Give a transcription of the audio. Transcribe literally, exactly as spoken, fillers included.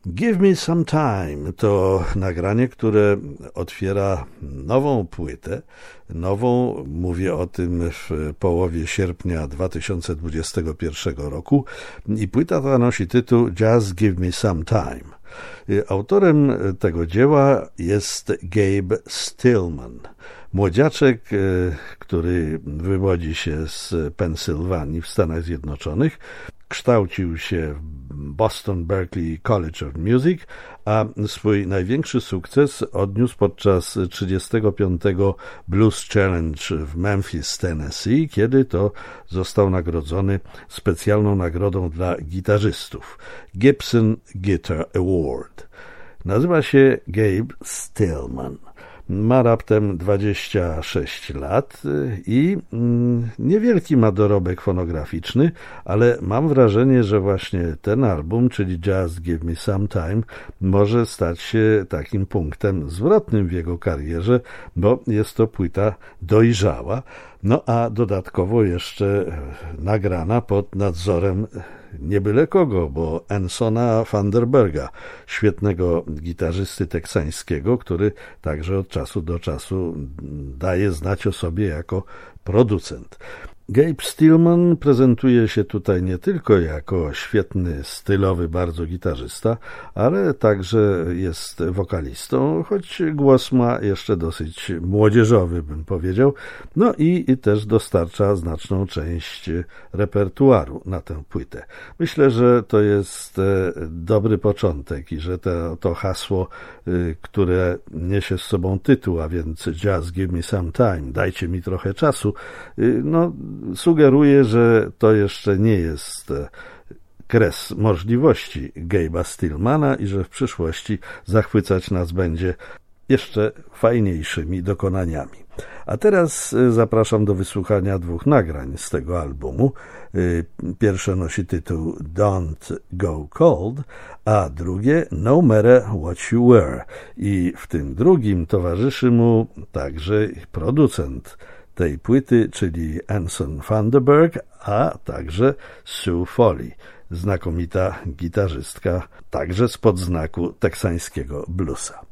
Give Me Some Time to nagranie, które otwiera nową płytę. Nową, mówię o tym w połowie sierpnia dwa tysiące dwudziestego pierwszego roku i płyta ta nosi tytuł Just Give Me Some Time. Autorem tego dzieła jest Gabe Stillman. Młodziaczek, który wywodzi się z Pensylwanii w Stanach Zjednoczonych, kształcił się w Boston Berklee College of Music, a swój największy sukces odniósł podczas trzydziestego piątego Blues Challenge w Memphis, Tennessee, kiedy to został nagrodzony specjalną nagrodą dla gitarzystów Gibson Guitar Award. Nazywa się Gabe Stillman. Ma raptem dwadzieścia sześć lat i niewielki ma dorobek fonograficzny, ale mam wrażenie, że właśnie ten album, czyli Just Give Me Some Time, może stać się takim punktem zwrotnym w jego karierze, bo jest to płyta dojrzała, no a dodatkowo jeszcze nagrana pod nadzorem nie byle kogo, bo Ansona Vanderberga, świetnego gitarzysty teksańskiego, który także od czasu do czasu daje znać o sobie jako producent. Gabe Stillman prezentuje się tutaj nie tylko jako świetny, stylowy bardzo gitarzysta, ale także jest wokalistą, choć głos ma jeszcze dosyć młodzieżowy, bym powiedział, no i, i też dostarcza znaczną część repertuaru na tę płytę. Myślę, że to jest dobry początek i że to, to hasło, które niesie z sobą tytuł, a więc Just Give Me Some Time, dajcie mi trochę czasu, no sugeruje, że to jeszcze nie jest kres możliwości Gabe'a Stillmana i że w przyszłości zachwycać nas będzie jeszcze fajniejszymi dokonaniami. A teraz zapraszam do wysłuchania dwóch nagrań z tego albumu. Pierwsze nosi tytuł Don't Go Cold, a drugie No Matter What You Wear. I w tym drugim towarzyszy mu także producent tej płyty, czyli Anson Vanderberg, a także Sue Foley, znakomita gitarzystka, także spod znaku teksańskiego bluesa.